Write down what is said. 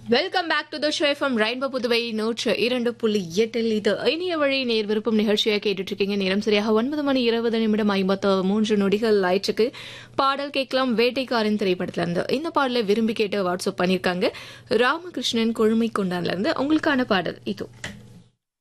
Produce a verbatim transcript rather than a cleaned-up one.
Welcome back to the show from rainbow Puduvai நூற்று இரண்டு புள்ளி எட்டில் இது இனிய வழி நேர் விருப்பம் நிகழ்ச்சியை கேட்டுட்டு இருக்கீங்க. நேரம் சரியாக ஒன்பது மணி இருபது நிமிடம் ஐம்பத்து மூன்று நொடிகள் ஆயிற்றுக்கு. பாடல் கேட்கலாம் வேட்டைக்காரன் திரைப்படத்துல இருந்து. இந்த பாடலை விரும்பி கேட்டு வாட்ஸ்அப் பண்ணிருக்காங்க ராமகிருஷ்ணன் கொழுமை கொண்டான்ல இருந்து. உங்களுக்கான பாடல் இது.